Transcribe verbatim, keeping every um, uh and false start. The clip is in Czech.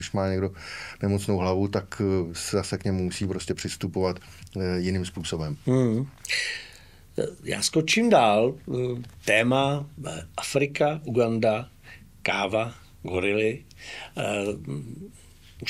Když má někdo nemocnou hlavu, tak se zase k němu musí prostě přistupovat jiným způsobem. Hmm. Já skočím dál. Téma Afrika, Uganda, káva, gorily.